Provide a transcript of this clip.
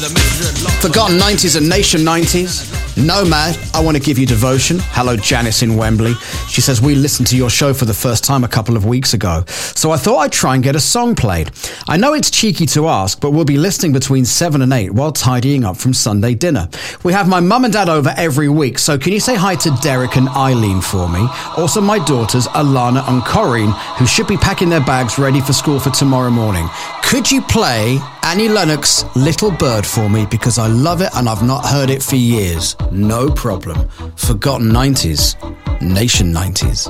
Forgotten 90s and Nation 90s. Nomad, I Want to Give You Devotion. Hello, Janice in Wembley. She says, we listened to your show for the first time a couple of weeks ago, so I thought I'd try and get a song played. I know it's cheeky to ask, but we'll be listening between 7 and 8 while tidying up from Sunday dinner. We have my mum and dad over every week, so can you say hi to Derek and Eileen for me? Also my daughters, Alana and Corinne, who should be packing their bags ready for school for tomorrow morning. Could you play Annie Lennox, Little Bird for me, because I love it and I've not heard it for years. No problem. Forgotten 90s, Nation 90s.